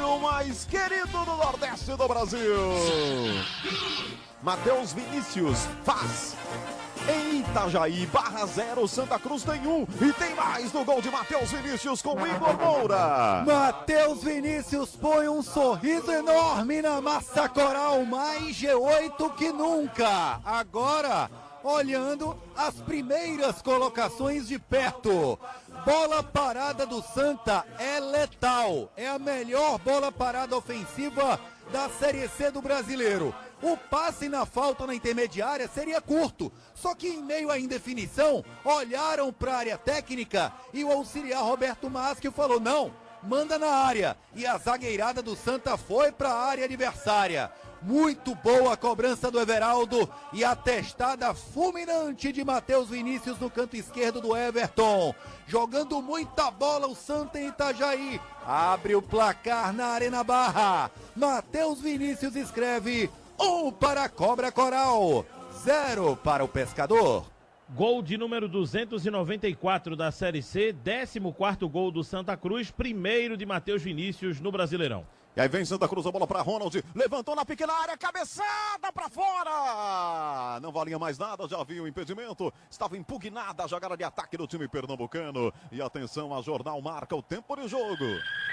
o mais querido do Nordeste do Brasil. Matheus Vinícius faz. Em Itajaí, Barra 0, Santa Cruz tem 1. E tem mais no gol de Matheus Vinícius com Igor Moura. Matheus Vinícius põe um sorriso enorme na massa coral, mais G8 que nunca. Agora, olhando as primeiras colocações de perto. Bola parada do Santa é letal. É a melhor bola parada ofensiva da Série C do Brasileiro. O passe na falta na intermediária seria curto, só que em meio à indefinição, olharam para a área técnica e o auxiliar Roberto Maschi falou: não, manda na área. E a zagueirada do Santa foi para a área adversária. Muito boa a cobrança do Everaldo e a testada fulminante de Matheus Vinícius no canto esquerdo do Everton. Jogando muita bola o Santa em Itajaí. Abre o placar na Arena Barra. Matheus Vinícius escreve: 1 para a Cobra Coral, 0 para o Pescador. Gol de número 294 da Série C, 14º gol do Santa Cruz, primeiro de Matheus Vinícius no Brasileirão. E aí vem Santa Cruz, a bola para Ronald, levantou na pequena área, cabeçada para fora! Não valia mais nada, já havia o impedimento, estava impugnada a jogada de ataque do time pernambucano. E atenção, a Jornal marca o tempo de jogo.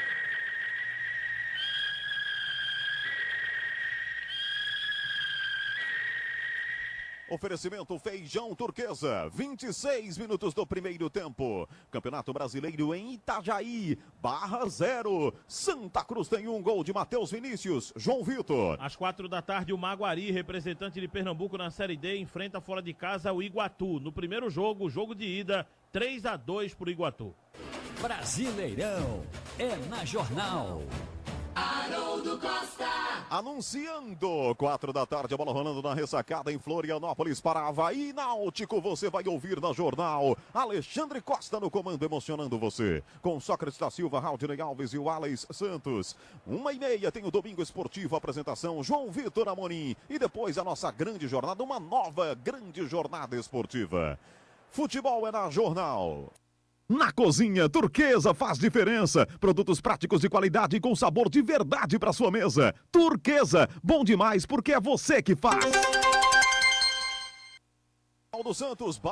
Oferecimento Feijão Turquesa, 26 minutos do primeiro tempo. Campeonato Brasileiro em Itajaí, Barra 0. Santa Cruz tem 1 gol de Matheus Vinícius. João Vitor. Às 4 da tarde, o Maguari, representante de Pernambuco na Série D, enfrenta fora de casa o Iguatu. No primeiro jogo, jogo de ida, 3-2 para o Iguatu. Brasileirão é na Jornal. Haroldo Costa. Anunciando, 4 da tarde, a bola rolando na ressacada em Florianópolis para Avaí Náutico. Você vai ouvir na Jornal. Alexandre Costa no comando, emocionando você. Com Sócrates da Silva, Raudinei Alves e o Alex Santos. 1h30 tem o Domingo Esportivo, apresentação João Vitor Amorim. E depois a nossa grande jornada, uma nova grande jornada esportiva. Futebol é na Jornal. Na cozinha, Turquesa faz diferença. Produtos práticos de qualidade e com sabor de verdade para sua mesa. Turquesa, bom demais porque é você que faz. Aldo Santos.